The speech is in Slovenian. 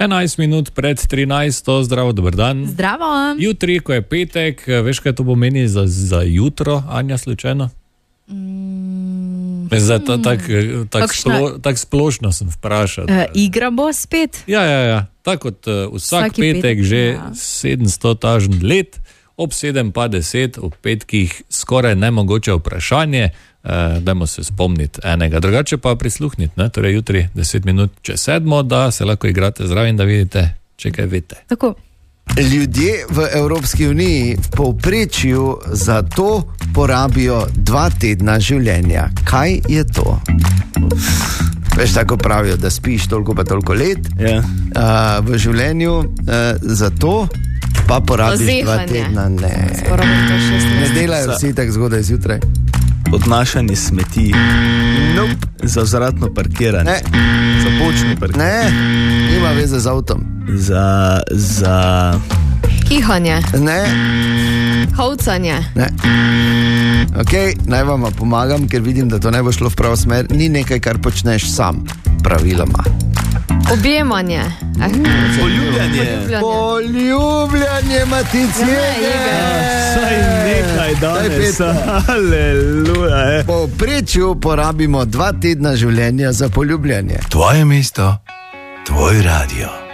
11 minut pred 13, zdravo, dober dan. Zdravo. Jutri, ko je petek, veš, kaj to pomeni za jutro, Anja, slučajno? Tako splošno sem vprašal. Igra bo spet? Ja. Tako kot vsak petek že 700 tažn let, ob 7:10, ob petkih skoraj nemogoče vprašanje, dajmo se spomniti enega, drugače pa prisluhniti, ne? Torej jutri 10 minut čez 7, da se lahko igrate zraven, da vidite, če kaj veste. Tako. Ljudje v Evropski uniji v povprečju za to porabijo 2 tedna življenja. Kaj je to? Veš, tako pravijo, da spiš toliko pa toliko let v življenju, za to pa porabiš 2 tedna. Ne delajo vsi tako zgodaj zjutraj. Odnašanje smeti, za vzvratno parkiranje, za bočno parkiranje. Nima veze z avtom. Za kihanje. Hovcanje. Ok, naj vam pomagam, ker vidim, da to ne bo šlo v pravo smer. Ni nekaj, kar počneš sam, praviloma. Objemanje. Poljubljanje, Matice. Saj nekaj danes. Aleluja. Po povprečju porabimo 2 tedna življenja za poljubljanje. Tvoje mesto, tvoj radio.